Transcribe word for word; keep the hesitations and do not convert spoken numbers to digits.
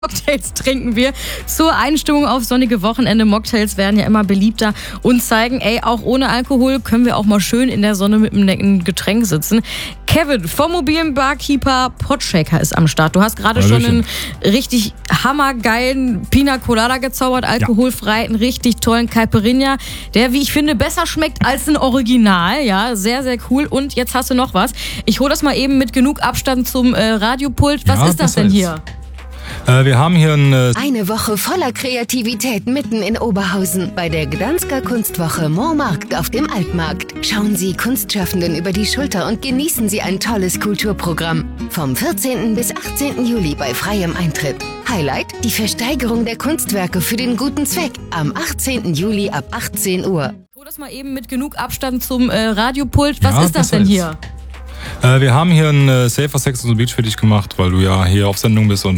Mocktails trinken wir zur Einstimmung auf sonnige Wochenende. Mocktails werden ja immer beliebter und zeigen, ey, auch ohne Alkohol können wir auch mal schön in der Sonne mit einem Getränk sitzen. Kevin vom mobilen Barkeeper Podshaker ist am Start. Du hast gerade schon einen richtig hammergeilen Pina Colada gezaubert, alkoholfrei, einen richtig tollen Caipirinha, der, wie ich finde, besser schmeckt als ein Original. Ja, sehr, sehr cool. Und jetzt hast du noch was. Ich hole das mal eben mit genug Abstand zum äh, Radiopult. Was ja, ist das denn hier? Äh, wir haben hier ein... Äh Eine Woche voller Kreativität mitten in Oberhausen. Bei der Gdansker Kunstwoche Montmarkt auf dem Altmarkt. Schauen Sie Kunstschaffenden über die Schulter und genießen Sie ein tolles Kulturprogramm. Vom vierzehnten bis achtzehnten Juli bei freiem Eintritt. Highlight: die Versteigerung der Kunstwerke für den guten Zweck. Am achtzehnten Juli ab achtzehn Uhr. Ich hole das mal eben mit genug Abstand zum äh, Radiopult. Was ja, ist das denn hier? Äh, wir haben hier ein äh, Safer Sex on the Beach für dich gemacht, weil du ja hier auf Sendung bist und